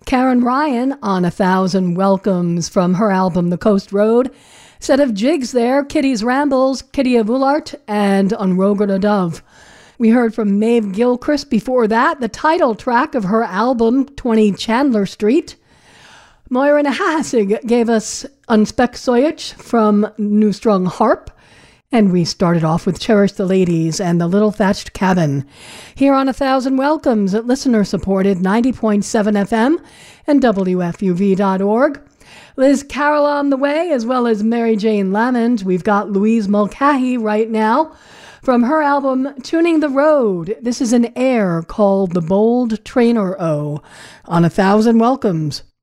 Karen Ryan on 1,000 Welcomes from her album The Coast Road. Set of jigs there, Kitty's Rambles, Kitty of Ullart, and On Roger the Dove. We heard from Maeve Gilchrist before that, the title track of her album 20 Chandler Street. Moira Nahasig gave us Unspec Soyich from New Strung Harp. And we started off with Cherish the Ladies and The Little Thatched Cabin. Here on 1,000 Welcomes at listener-supported 90.7 FM and WFUV.org. Liz Carroll on the way, as well as Mary Jane Lamond. We've got Louise Mulcahy right now from her album Tuning the Road. This is an air called The Bold Trainer O on 1,000 Welcomes.